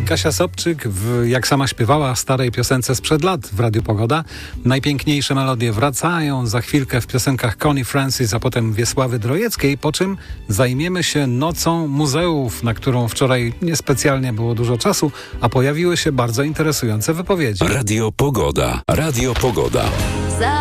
Kasia Sobczyk, jak sama śpiewała w starej piosence sprzed lat w Radiu Pogoda. Najpiękniejsze melodie wracają za chwilkę w piosenkach Connie Francis, a potem Wiesławy Drojeckiej, po czym zajmiemy się nocą muzeów, na którą wczoraj niespecjalnie było dużo czasu, a pojawiły się bardzo interesujące wypowiedzi. Radio Pogoda. Radio Pogoda.